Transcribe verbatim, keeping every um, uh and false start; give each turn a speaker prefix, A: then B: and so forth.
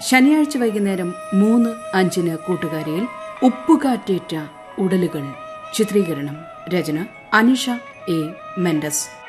A: ശനിയാഴ്ച വൈകുന്നേരം മൂന്ന് അഞ്ചിന് കൂട്ടുകാരിയിൽ ഉപ്പുകാറ്റേറ്റ ഉടലുകൾ ചിത്രീകരണം. രചന അനിഷ എ മെൻഡസ്.